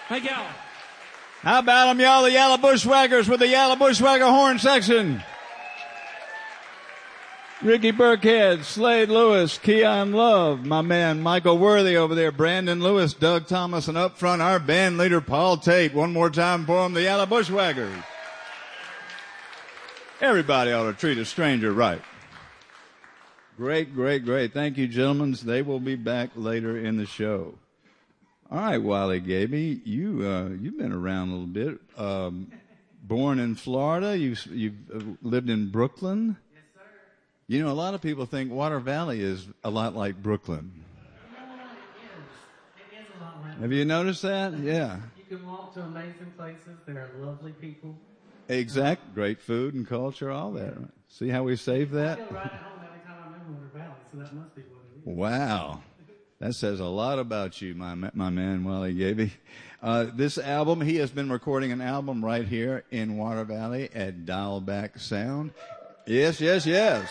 Thank y'all. How about them, y'all, the Yalla Bushwhackers with the Yalla Bushwhacker horn section? Ricky Burkhead, Slade Lewis, Keon Love, my man Michael Worthy over there, Brandon Lewis, Doug Thomas, and up front our band leader Paul Tate. One more time for them, the Yalla Bushwhackers. Everybody ought to treat a stranger right. Great, great, great. Thank you, gentlemen. They will be back later in the show. All right, Wally Gaby, you've been around a little bit. Born in Florida, you've lived in Brooklyn. Yes, sir. You know, a lot of people think Water Valley is a lot like Brooklyn. It is a lot like Have you noticed that? Yeah. You can walk to amazing places. There are lovely people. Exact. Great food and culture, all that. See how we saved that? I go right home every time I'm in Water Valley, so that must be what it is. Wow. That says a lot about you, my man, Wally Gaby. This album, he has been recording an album right here in Water Valley at Dialback Sound. Yes, yes, yes.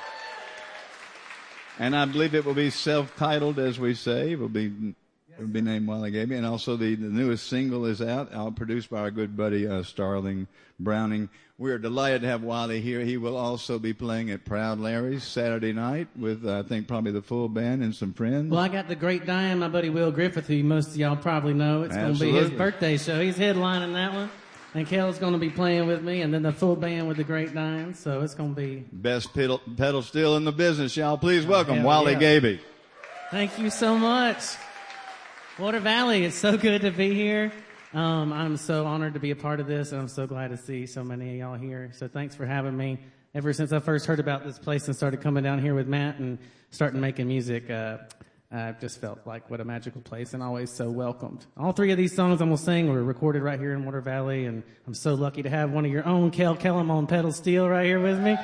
And I believe it will be self-titled, as we say. It will be named Wally Gaby. And also the newest single is out, produced by our good buddy Starling Browning. We are delighted to have Wally here. He will also be playing at Proud Larry's Saturday night with, I think, probably the full band and some friends. Well, I got the Great Diane, my buddy Will Griffith, who most of y'all probably know. It's going to be his birthday show. He's headlining that one. And Kel's going to be playing with me, and then the full band with the Great Diane. So it's going to be... Best pedal steel in the business, y'all. Please welcome Wally Gaby. Thank you so much. Water Valley, it's so good to be here. I'm so honored to be a part of this, and I'm so glad to see so many of y'all here. So thanks for having me. Ever since I first heard about this place and started coming down here with Matt and starting making music, I just felt like what a magical place and always so welcomed. All three of these songs I'm going to sing were recorded right here in Water Valley, and I'm so lucky to have one of your own, Kel Kellum, on pedal steel right here with me.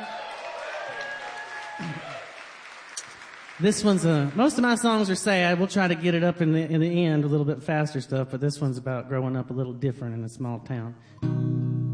This one's most of my songs are sad. We'll try to get it up in the end a little bit faster stuff, but this one's about growing up a little different in a small town.